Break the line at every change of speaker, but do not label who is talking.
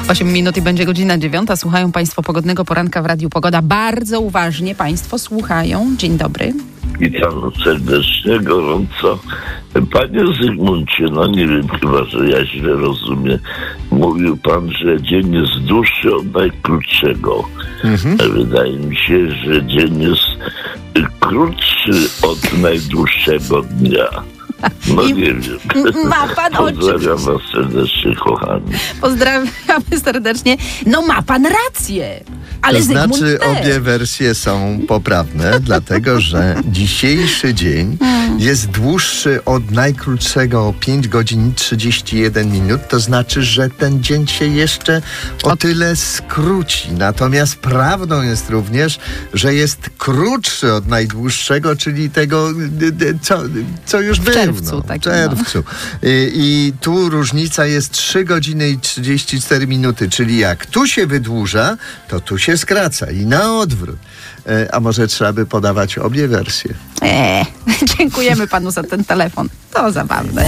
8 minut i będzie godzina 9. Słuchają Państwo pogodnego poranka w Radiu Pogoda. Bardzo uważnie Państwo słuchają. Dzień dobry.
Witam serdecznie, gorąco. Panie Zygmuncie, no nie wiem, chyba, że ja źle rozumiem. Mówił pan, że dzień jest dłuższy od najkrótszego. Wydaje mi się, że dzień jest krótszy od najdłuższego dnia. No nie wiem.
Ma pan
Pozdrawiam was serdecznie, kochani.
Pozdrawiamy serdecznie. No ma pan rację. Ale
to
Zygmunt
znaczy
też.
obie wersje są poprawne, dlatego że dzisiejszy dzień jest dłuższy od najkrótszego o 5 godzin i 31 minut. To znaczy, że ten dzień się jeszcze o tyle skróci. Natomiast prawdą jest również, że jest krótszy od najdłuższego, czyli tego, co już było.
czerwcu,
W czerwcu. I tu różnica jest 3 godziny i 34 minuty, czyli jak tu się wydłuża, to tu się skraca i na odwrót. A może trzeba by podawać obie wersje?
Dziękujemy panu za ten telefon. To zabawne.